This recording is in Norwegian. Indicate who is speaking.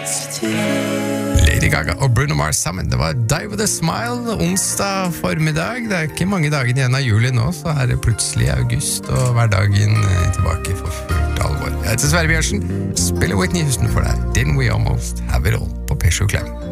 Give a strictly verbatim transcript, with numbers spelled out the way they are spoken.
Speaker 1: Lady Gaga og Bruno Mars sammen. Det var Die With A Smile onsdag formiddag. Det er ikke mange dager igjen av juli nå, så er det plutselig august, og hverdagen tilbake for fullt alvor. Jeg heter Sverre Bjørsen, spiller Whitney Houston for deg. Didn't We Almost Have It All på P sju Klem.